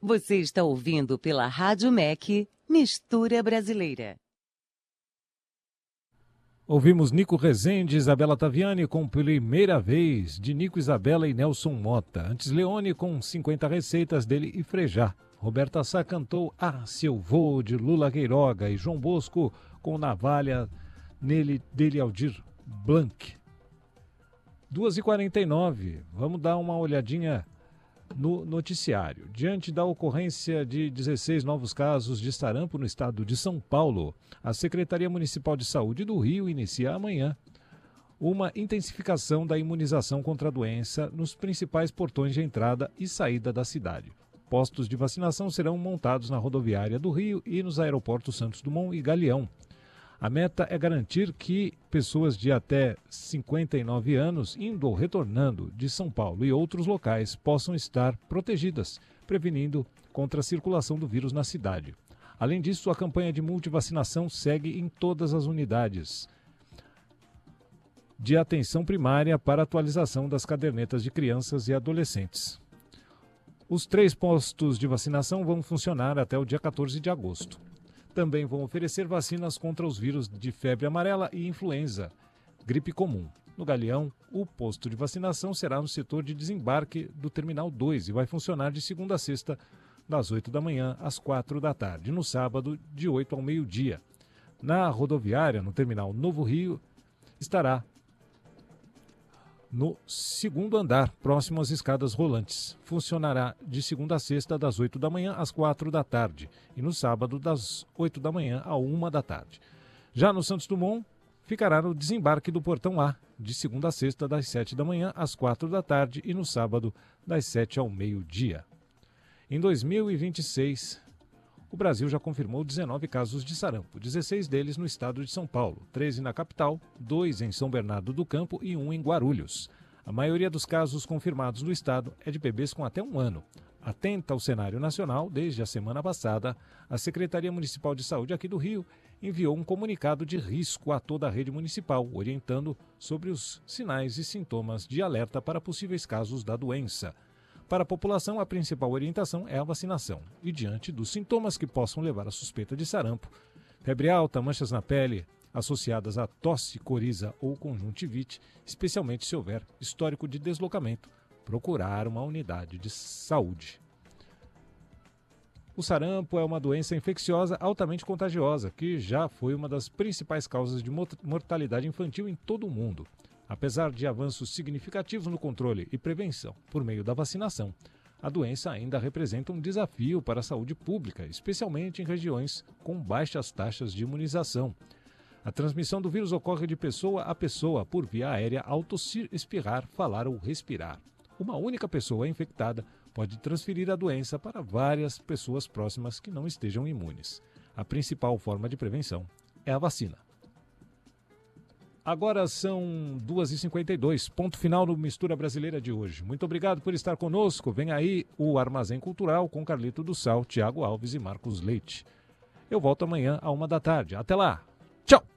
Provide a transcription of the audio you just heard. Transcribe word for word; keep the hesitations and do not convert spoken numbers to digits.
Você está ouvindo pela Rádio M E C, Mistura Brasileira. Ouvimos Nico Rezende e Isabela Taviani com Primeira Vez, de Nico, Isabela e Nelson Mota. Antes, Leone com cinquenta receitas dele e Frejá. Roberta Sá cantou Ah, Se Eu Vou, de Lula Queiroga. E João Bosco com Navalha, nele, dele Aldir Blanc. duas e quarenta e nove, vamos dar uma olhadinha no noticiário. Diante da ocorrência de dezesseis novos casos de sarampo no estado de São Paulo, a Secretaria Municipal de Saúde do Rio inicia amanhã uma intensificação da imunização contra a doença nos principais portões de entrada e saída da cidade. Postos de vacinação serão montados na rodoviária do Rio e nos aeroportos Santos Dumont e Galeão. A meta é garantir que pessoas de até cinquenta e nove anos, indo ou retornando de São Paulo e outros locais, possam estar protegidas, prevenindo contra a circulação do vírus na cidade. Além disso, a campanha de multivacinação segue em todas as unidades de atenção primária para atualização das cadernetas de crianças e adolescentes. Os três postos de vacinação vão funcionar até o dia quatorze de agosto. Também vão oferecer vacinas contra os vírus de febre amarela e influenza, gripe comum. No Galeão, o posto de vacinação será no setor de desembarque do Terminal dois e vai funcionar de segunda a sexta, das oito da manhã às quatro da tarde. No sábado, de oito ao meio-dia. Na rodoviária, no Terminal Novo Rio, estará no segundo andar, próximo às escadas rolantes. Funcionará de segunda a sexta, das oito da manhã às quatro da tarde. E no sábado, das oito da manhã à uma da tarde. Já no Santos Dumont, ficará no desembarque do Portão A, de segunda a sexta, das sete da manhã às quatro da tarde. E no sábado, das sete ao meio-dia. Em dois mil e vinte e seis, o Brasil já confirmou dezenove casos de sarampo, dezesseis deles no estado de São Paulo, treze na capital, dois em São Bernardo do Campo e um em Guarulhos. A maioria dos casos confirmados no estado é de bebês com até um ano. Atenta ao cenário nacional, desde a semana passada, a Secretaria Municipal de Saúde aqui do Rio enviou um comunicado de risco a toda a rede municipal, orientando sobre os sinais e sintomas de alerta para possíveis casos da doença. Para a população, a principal orientação é a vacinação. E diante dos sintomas que possam levar à suspeita de sarampo, febre alta, manchas na pele, associadas a tosse, coriza ou conjuntivite, especialmente se houver histórico de deslocamento, procurar uma unidade de saúde. O sarampo é uma doença infecciosa altamente contagiosa, que já foi uma das principais causas de mortalidade infantil em todo o mundo. Apesar de avanços significativos no controle e prevenção por meio da vacinação, a doença ainda representa um desafio para a saúde pública, especialmente em regiões com baixas taxas de imunização. A transmissão do vírus ocorre de pessoa a pessoa por via aérea ao tossir, espirrar, falar ou respirar. Uma única pessoa infectada pode transferir a doença para várias pessoas próximas que não estejam imunes. A principal forma de prevenção é a vacina. Agora são duas e cinquenta e dois, ponto final no Mistura Brasileira de hoje. Muito obrigado por estar conosco. Vem aí o Armazém Cultural com Carlito do Sal, Tiago Alves e Marcos Leite. Eu volto amanhã à uma da tarde. Até lá. Tchau!